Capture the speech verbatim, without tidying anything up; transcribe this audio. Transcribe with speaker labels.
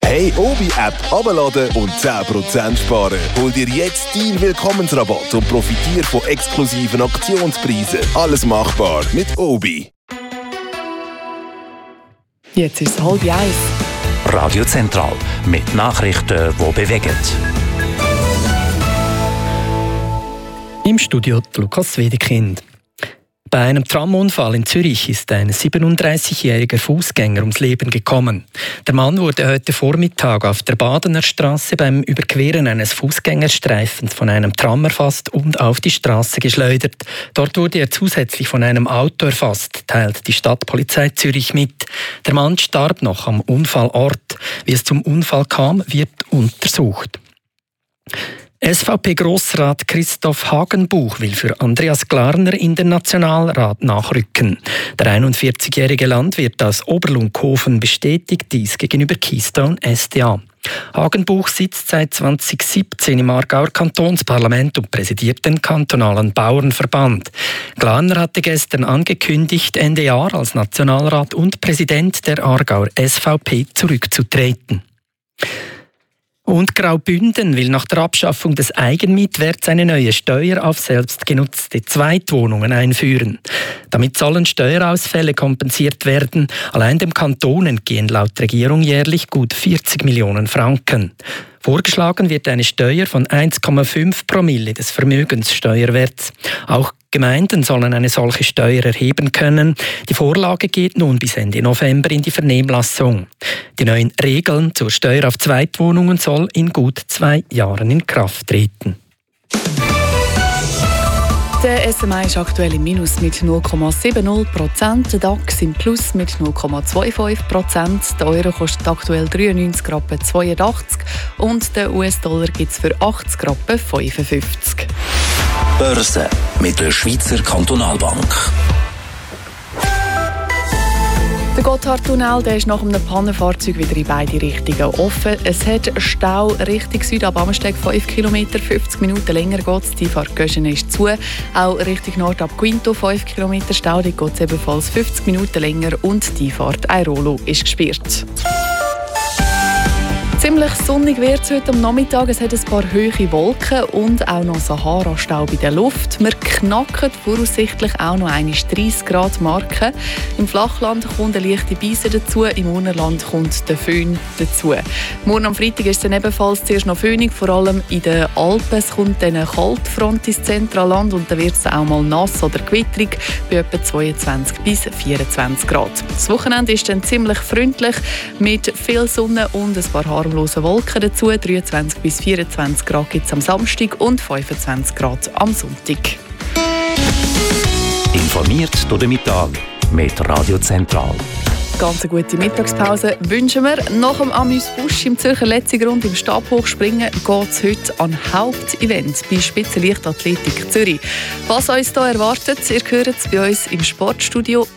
Speaker 1: Hey, Obi-App abladen und zehn Prozent sparen. Hol dir jetzt deinen Willkommensrabatt und profitiere von exklusiven Aktionspreisen. Alles machbar mit Obi.
Speaker 2: Jetzt ist es halb eins.
Speaker 3: Radio Zentral mit Nachrichten, die bewegen.
Speaker 4: Im Studio Lukas Wedekind. Bei einem Tramunfall in Zürich ist ein siebenunddreißigjähriger Fußgänger ums Leben gekommen. Der Mann wurde heute Vormittag auf der Badener Straße beim Überqueren eines Fußgängerstreifens von einem Tram erfasst und auf die Straße geschleudert. Dort wurde er zusätzlich von einem Auto erfasst, teilt die Stadtpolizei Zürich mit. Der Mann starb noch am Unfallort. Wie es zum Unfall kam, wird untersucht. S V P-Grossrat Christoph Hagenbuch will für Andreas Glarner in den Nationalrat nachrücken. Der einundvierzigjährige Landwirt aus Oberlunkhofen bestätigt dies gegenüber Keystone S D A. Hagenbuch sitzt seit zweitausendsiebzehn im Aargauer Kantonsparlament und präsidiert den kantonalen Bauernverband. Glarner hatte gestern angekündigt, Ende Jahr als Nationalrat und Präsident der Aargauer S V P zurückzutreten. Und Graubünden will nach der Abschaffung des Eigenmietwerts eine neue Steuer auf selbstgenutzte Zweitwohnungen einführen. Damit sollen Steuerausfälle kompensiert werden. Allein dem Kanton entgehen laut Regierung jährlich gut vierzig Millionen Franken. Vorgeschlagen wird eine Steuer von eins Komma fünf Promille des Vermögenssteuerwerts. Auch Gemeinden sollen eine solche Steuer erheben können. Die Vorlage geht nun bis Ende November in die Vernehmlassung. Die neuen Regeln zur Steuer auf Zweitwohnungen soll in gut zwei Jahren in Kraft treten.
Speaker 2: Der S M I ist aktuell im Minus mit null Komma siebzig Prozent, der DAX im Plus mit null Komma fünfundzwanzig Prozent, der Euro kostet aktuell dreiundneunzig Rappen zweiundachtzig und der U S-Dollar gibt es für achtzig Rappen fünfundfünfzig.
Speaker 3: Börse mit der Schweizer Kantonalbank.
Speaker 2: Der Gotthardtunnel der ist nach einem Pannenfahrzeug wieder in beide Richtungen offen. Es hat Stau Richtung Süd ab Amsteg fünf Kilometer, fünfzig Minuten länger geht es. Die Fahrt Göschen ist zu. Auch Richtung Nord ab Quinto fünf Kilometer Stau, dort geht es ebenfalls fünfzig Minuten länger und die Fahrt Airolo ist gesperrt. Ziemlich sonnig wird es heute am Nachmittag. Es hat ein paar hohe Wolken und auch noch Sahara-Staub in der Luft. Wir knacken voraussichtlich auch noch eine dreißig Grad Marke. Im Flachland kommt eine leichte Beise dazu, im Unterland kommt der Föhn dazu. Morgen am Freitag ist es dann ebenfalls zuerst noch föhnig, vor allem in den Alpen. Es kommt dann eine Kaltfront ins Zentralland und dann wird es auch mal nass oder gewitterig bei etwa zweiundzwanzig bis vierundzwanzig Grad. Das Wochenende ist dann ziemlich freundlich mit viel Sonne und ein paar harmlose Wolken dazu. dreiundzwanzig bis vierundzwanzig Grad gibt es am Samstag und fünfundzwanzig Grad am Sonntag.
Speaker 3: Informiert durch den Mittag mit Radio Zentral.
Speaker 2: Ganz eine gute Mittagspause wünschen wir. Nach dem Amüs Busch im Zürcher Letzigrund im Stabhochspringen geht es heute an Hauptevent bei Spitzenleichtathletik Zürich. Was uns hier erwartet, ihr hört es bei uns im Sportstudio